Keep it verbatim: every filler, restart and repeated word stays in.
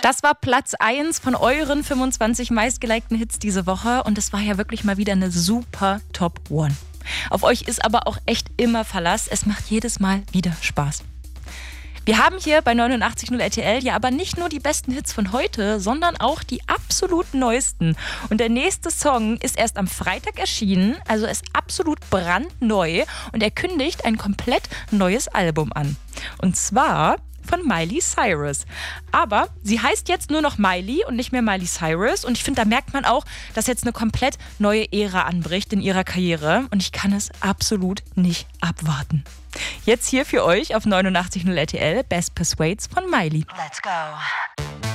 Das war Platz eins von euren fünfundzwanzig meistgelikten Hits diese Woche und es war ja wirklich mal wieder eine super Top One. Auf euch ist aber auch echt immer Verlass. Es macht jedes Mal wieder Spaß. Wir haben hier bei neunundachtzig Komma null R T L ja aber nicht nur die besten Hits von heute, sondern auch die absolut neuesten. Und der nächste Song ist erst am Freitag erschienen, also ist absolut brandneu und er kündigt ein komplett neues Album an. Und zwar von Miley Cyrus. Aber sie heißt jetzt nur noch Miley und nicht mehr Miley Cyrus. Und ich finde, da merkt man auch, dass jetzt eine komplett neue Ära anbricht in ihrer Karriere. Und ich kann es absolut nicht abwarten. Jetzt hier für euch auf neunundachtzig Komma null R T L Best Persuades von Miley. Let's go.